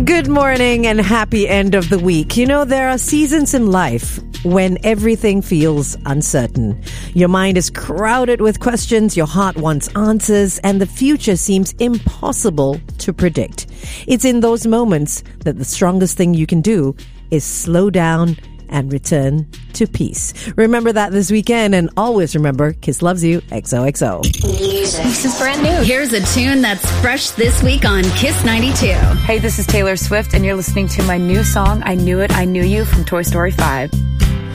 Good morning and happy end of the week. You know, there are seasons in life when everything feels uncertain. Your mind is crowded with questions, your heart wants answers, and the future seems impossible to predict. It's in those moments that the strongest thing you can do is slow down and return to peace. Remember that this weekend, and always remember, Kiss loves you, XOXO. Music. This is brand new. Here's a tune that's fresh this week on Kiss 92. Hey, this is Taylor Swift, and you're listening to my new song, I Knew It, I Knew You, from Toy Story 5.